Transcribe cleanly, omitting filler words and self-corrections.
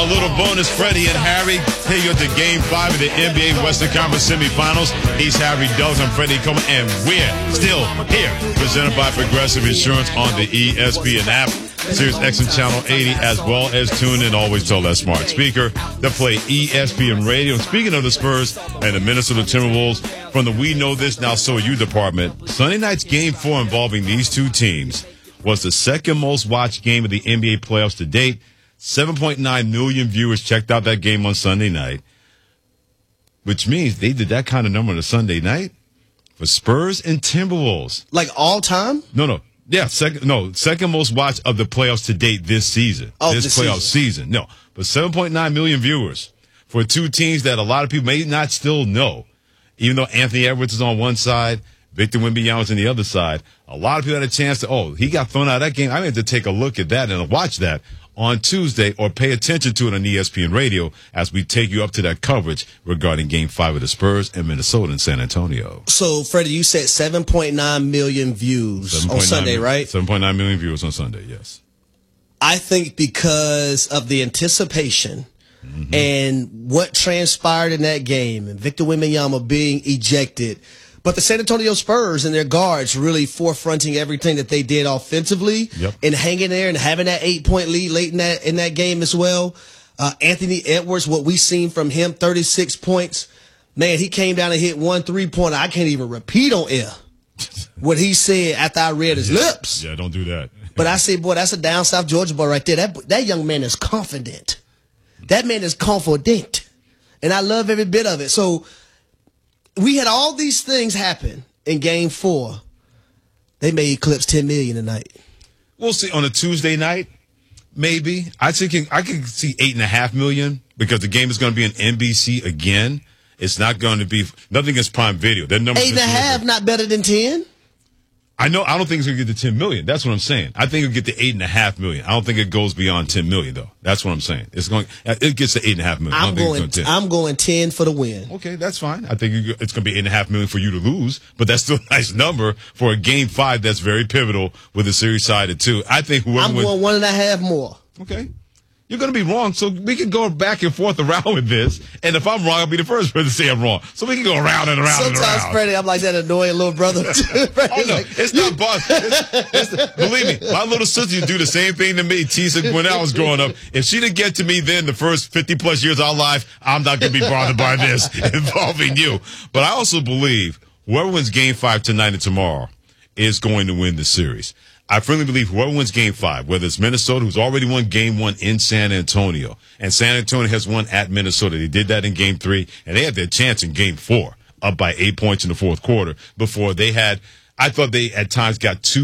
A little bonus, Freddie and Harry take you to Game 5 of the NBA Western Conference semifinals. He's Harry Douglas, I'm Freddie Coleman, and we're still here. Presented by Progressive Insurance on the ESPN app, Sirius XM Channel 80, as well as tune in. Always tell that smart speaker to play ESPN Radio. And speaking of the Spurs and the Minnesota Timberwolves, from the We Know This Now So You department, Sunday night's Game 4 involving these two teams was the second most watched game of the NBA playoffs to date. 7.9 million viewers checked out that game on Sunday night, which means they did that kind of number on a Sunday night for Spurs and Timberwolves. Like all time? No. Yeah, second most watched of the playoffs to date this season. Oh, this playoff season. No, but 7.9 million viewers for two teams that a lot of people may not still know. Even though Anthony Edwards is on one side, Victor Wembanyama is on the other side, a lot of people had a chance to, he got thrown out of that game. I had to take a look at that and watch that on Tuesday, or pay attention to it on ESPN Radio as we take you up to that coverage regarding Game 5 of the Spurs and Minnesota and San Antonio. So, Freddie, you said 7.9 million views on Sunday, right? 7.9 million viewers on Sunday, yes. I think because of the anticipation and what transpired in that game, and Victor Wembanyama being ejected, but the San Antonio Spurs and their guards really forefronting everything that they did offensively and hanging there and having that 8-point lead late in that game as well. Anthony Edwards, what we seen from him, 36 points. Man, he came down and hit 1 3-pointer. I can't even repeat on air what he said after I read his lips. Yeah, don't do that. But I said, boy, that's a down South Georgia boy right there. That young man is confident. That man is confident. And I love every bit of it. So we had all these things happen in Game 4. They may eclipse 10 million tonight. We'll see on a Tuesday night. Maybe I could see 8.5 million because the game is going to be on NBC again. It's not going to be nothing against Prime Video. Their numbers 8.5 not better than 10. I know. I don't think it's going to get to 10 million. That's what I'm saying. I think it'll get to 8.5 million. I don't think it goes beyond 10 million though. That's what I'm saying. It gets to 8.5 million. I'm going 10 for the win. Okay, that's fine. I think it's going to be 8.5 million for you to lose, but that's still a nice number for a Game 5 that's very pivotal with the series side of 2. I think whoever I'm going 1.5 more. Okay. You're going to be wrong, so we can go back and forth around with this. And if I'm wrong, I'll be the first person to say I'm wrong. So we can go around and around and around. Sometimes, Freddie, I'm like that annoying little brother. It's not boss. Believe me, my little sister used to do the same thing to me, Tisa, when I was growing up. If she didn't get to me then the first 50-plus years of our life, I'm not going to be bothered by this involving you. But I also believe whoever wins Game 5 tonight and tomorrow is going to win the series. I firmly believe whoever wins Game 5, whether it's Minnesota, who's already won Game 1 in San Antonio, and San Antonio has won at Minnesota. They did that in Game 3, and they had their chance in Game 4, up by 8 points in the fourth quarter before they had, I thought they at times got too